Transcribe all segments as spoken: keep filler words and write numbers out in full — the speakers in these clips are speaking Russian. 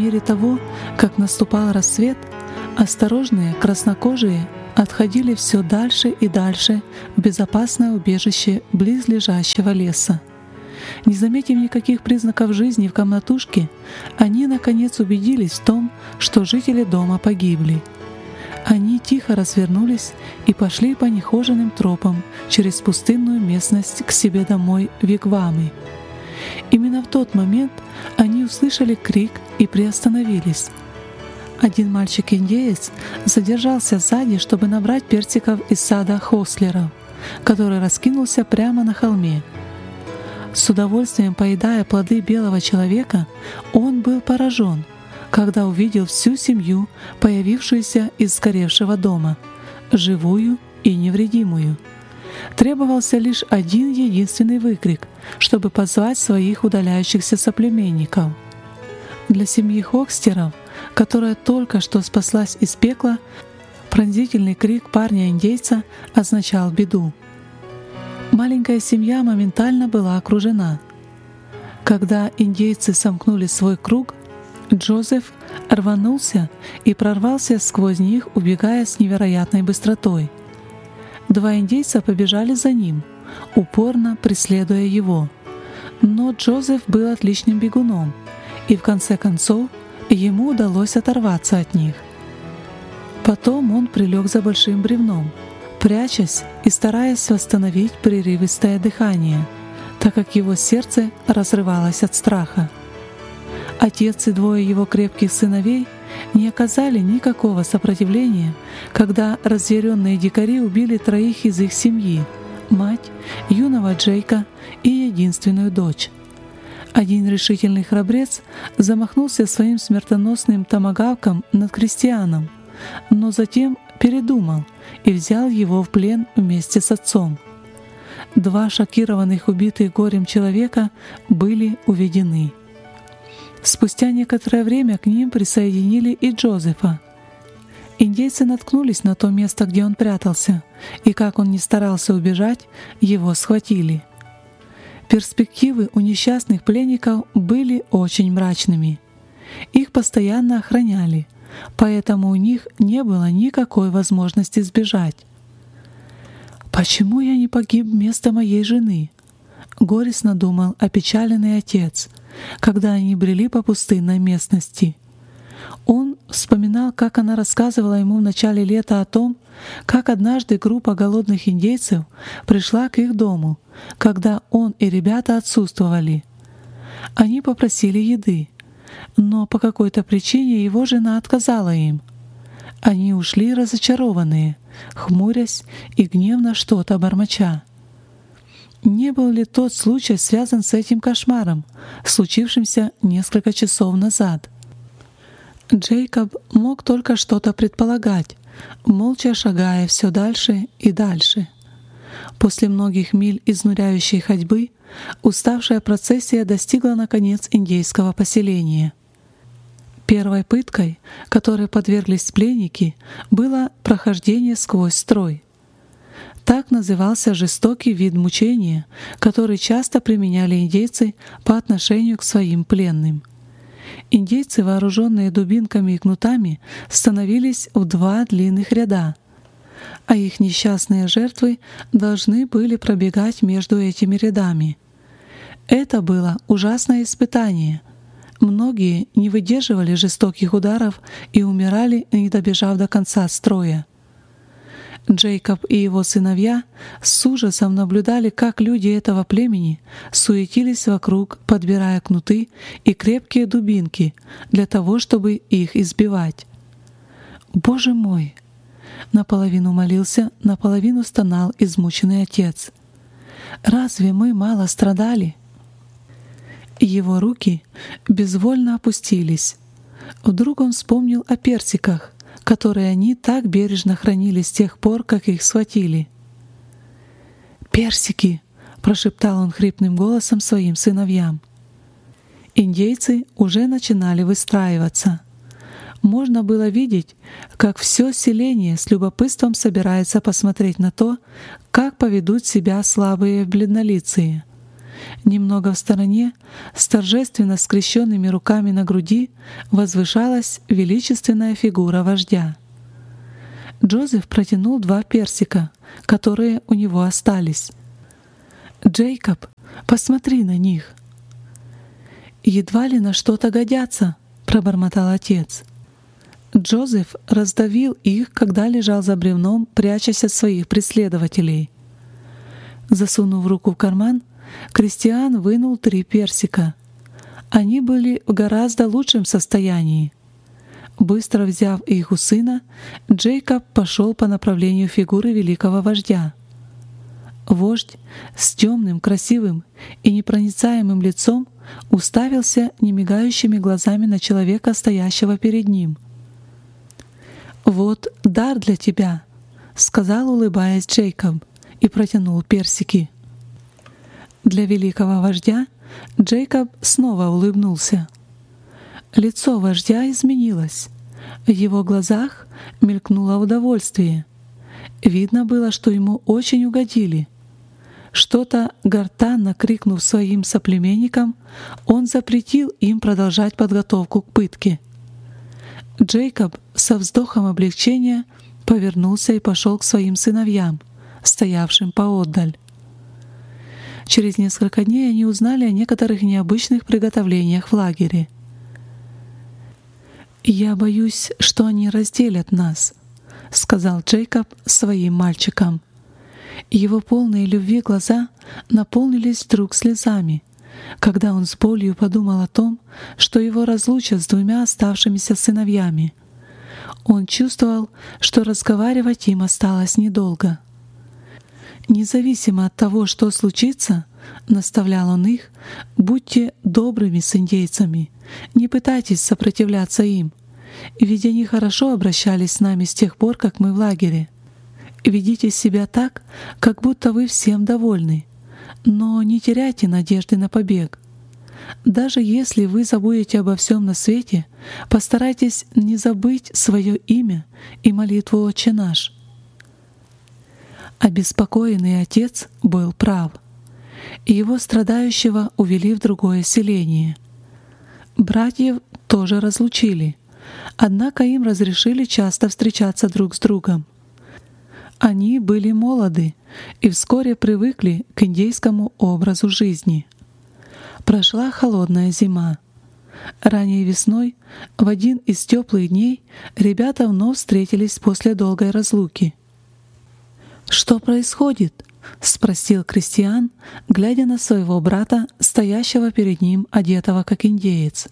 мере того, как наступал рассвет, осторожные краснокожие отходили все дальше и дальше в безопасное убежище близлежащего леса. Не заметив никаких признаков жизни в комнатушке, они наконец убедились в том, что жители дома погибли. Они тихо развернулись и пошли по нехоженным тропам через пустынную местность к себе домой в вигвамы. Именно в тот момент они услышали крик и приостановились. Один мальчик-индеец задержался сзади, чтобы набрать персиков из сада Хослеров, который раскинулся прямо на холме. С удовольствием поедая плоды белого человека, он был поражен, когда увидел всю семью, появившуюся из сгоревшего дома, живую и невредимую. Требовался лишь один единственный выкрик, чтобы позвать своих удаляющихся соплеменников. Для семьи Хокстеров, которая только что спаслась из пекла, пронзительный крик парня-индейца означал беду. Маленькая семья моментально была окружена. Когда индейцы сомкнули свой круг, Джозеф рванулся и прорвался сквозь них, убегая с невероятной быстротой. Два индейца побежали за ним, упорно преследуя его. Но Джозеф был отличным бегуном, и в конце концов ему удалось оторваться от них. Потом он прилег за большим бревном, прячась и стараясь восстановить прерывистое дыхание, так как его сердце разрывалось от страха. Отец и двое его крепких сыновей не оказали никакого сопротивления, когда разъяренные дикари убили троих из их семьи — мать, юного Джейка и единственную дочь. Один решительный храбрец замахнулся своим смертоносным томагавком над крестьяном, но затем передумал и взял его в плен вместе с отцом. Два шокированных убитых горем человека были уведены. Спустя некоторое время к ним присоединили и Джозефа. Индейцы наткнулись на то место, где он прятался, и как он ни старался убежать, его схватили. Перспективы у несчастных пленников были очень мрачными. Их постоянно охраняли, поэтому у них не было никакой возможности сбежать. «Почему я не погиб вместо моей жены?» — горестно думал опечаленный отец, когда они брели по пустынной местности. Он вспоминал, как она рассказывала ему в начале лета о том, как однажды группа голодных индейцев пришла к их дому, когда он и ребята отсутствовали. Они попросили еды, но по какой-то причине его жена отказала им. Они ушли разочарованные, хмурясь и гневно что-то бормоча. Не был ли тот случай связан с этим кошмаром, случившимся несколько часов назад? Джейкоб мог только что-то предполагать, молча шагая все дальше и дальше. После многих миль изнуряющей ходьбы уставшая процессия достигла наконец индейского поселения. Первой пыткой, которой подверглись пленники, было прохождение сквозь строй. Так назывался жестокий вид мучения, который часто применяли индейцы по отношению к своим пленным. Индейцы, вооруженные дубинками и кнутами, становились в два длинных ряда, а их несчастные жертвы должны были пробегать между этими рядами. Это было ужасное испытание. Многие не выдерживали жестоких ударов и умирали, не добежав до конца строя. Джейкоб и его сыновья с ужасом наблюдали, как люди этого племени суетились вокруг, подбирая кнуты и крепкие дубинки для того, чтобы их избивать. «Боже мой!» — наполовину молился, наполовину стонал измученный отец. «Разве мы мало страдали?» Его руки безвольно опустились. Вдруг он вспомнил о персиках, которые они так бережно хранили с тех пор, как их схватили. «Персики!» — прошептал он хрипным голосом своим сыновьям. Индейцы уже начинали выстраиваться. Можно было видеть, как все селение с любопытством собирается посмотреть на то, как поведут себя слабые бледнолицые. немного в стороне, с торжественно скрещенными руками на груди, возвышалась величественная фигура вождя. Джозеф протянул два персика, которые у него остались. «Джейкоб, посмотри на них!» «Едва ли на что-то годятся», — пробормотал отец. Джозеф раздавил их, когда лежал за бревном, прячась от своих преследователей. Засунув руку в карман, Кристиан вынул три персика. Они были в гораздо лучшем состоянии. Быстро взяв их у сына, Джейкоб пошел по направлению фигуры великого вождя. Вождь с темным, красивым и непроницаемым лицом уставился немигающими глазами на человека, стоящего перед ним. «Вот дар для тебя», — сказал, улыбаясь, Джейкоб, и протянул персики. Для великого вождя Джейкоб снова улыбнулся. Лицо вождя изменилось. В его глазах мелькнуло удовольствие. Видно было, что ему очень угодили. Что-то гортанно крикнув своим соплеменникам, он запретил им продолжать подготовку к пытке. Джейкоб со вздохом облегчения повернулся и пошел к своим сыновьям, стоявшим поотдаль. Через несколько дней они узнали о некоторых необычных приготовлениях в лагере. «Я боюсь, что они разделят нас», — сказал Джейкоб своим мальчикам. Его полные любви глаза наполнились вдруг слезами, когда он с болью подумал о том, что его разлучат с двумя оставшимися сыновьями. Он чувствовал, что разговаривать им осталось недолго. «Независимо от того, что случится, — наставлял он их, — будьте добрыми с индейцами, не пытайтесь сопротивляться им, ведь они хорошо обращались с нами с тех пор, как мы в лагере. Ведите себя так, как будто вы всем довольны, но не теряйте надежды на побег. Даже если вы забудете обо всем на свете, постарайтесь не забыть свое имя и молитву «Отче наш». Обеспокоенный отец был прав. Его страдающего увели в другое селение. Братьев тоже разлучили, однако им разрешили часто встречаться друг с другом. Они были молоды и вскоре привыкли к индейскому образу жизни. Прошла холодная зима. Ранней весной, в один из теплых дней, ребята вновь встретились после долгой разлуки. «Что происходит?» — спросил Кристиан, глядя на своего брата, стоящего перед ним, одетого как индеец.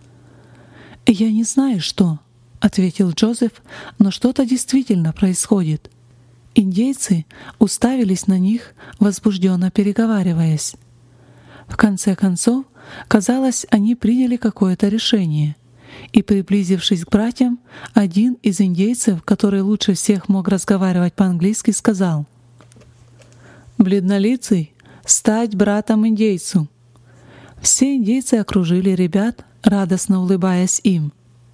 «Я не знаю, что», — ответил Джозеф, — «но что-то действительно происходит». Индейцы уставились на них, возбужденно переговариваясь. В конце концов, казалось, они приняли какое-то решение, и, приблизившись к братьям, один из индейцев, который лучше всех мог разговаривать по-английски, сказал: «Бледнолицый, стать братом индейцу». Все индейцы окружили ребят, радостно улыбаясь им.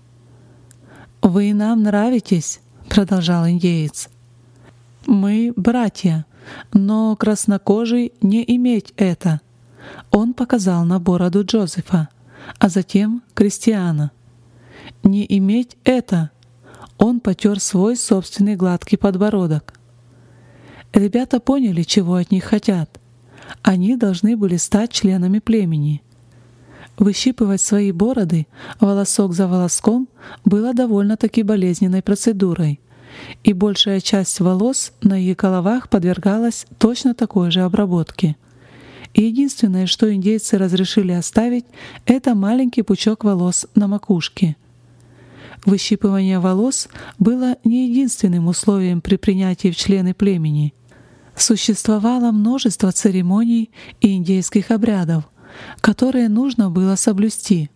«Вы нам нравитесь», — продолжал индеец. «Мы братья, но краснокожий не иметь это». Он показал на бороду Джозефа, а затем Кристиана. «Не иметь это». Он потер свой собственный гладкий подбородок. Ребята поняли, чего от них хотят. Они должны были стать членами племени. Выщипывать свои бороды волосок за волоском было довольно-таки болезненной процедурой, и большая часть волос на их головах подвергалась точно такой же обработке. И единственное, что индейцы разрешили оставить, это маленький пучок волос на макушке. Выщипывание волос было не единственным условием при принятии в члены племени. Существовало множество церемоний и индейских обрядов, которые нужно было соблюсти.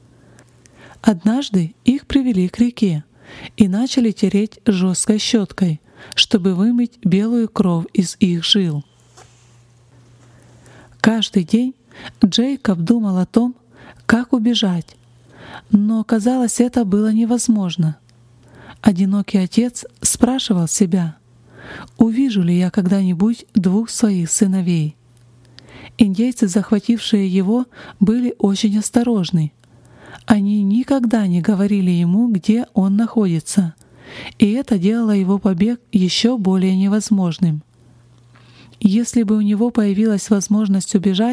Однажды их привели к реке и начали тереть жесткой щеткой, чтобы вымыть белую кровь из их жил. Каждый день Джейкоб думал о том, как убежать, но, казалось, это было невозможно. Одинокий отец спрашивал себя: «Увижу ли я когда-нибудь двух своих сыновей?» Индейцы, захватившие его, были очень осторожны. Они никогда не говорили ему, где он находится, и это делало его побег еще более невозможным. Если бы у него появилась возможность убежать,